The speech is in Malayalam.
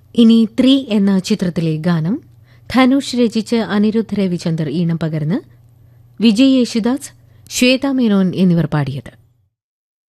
ഇനി 3 എന്ന ചിത്രത്തിലെ ഗാനം ധനുഷ് രചിച്ച് അനിരുദ്ധ് രവിചന്ദർ ഈണം പകർന്ന് വിജയ് യേശുദാസ്, ശ്വേതാ മേനോൻ എന്നിവർ പാടിയത്.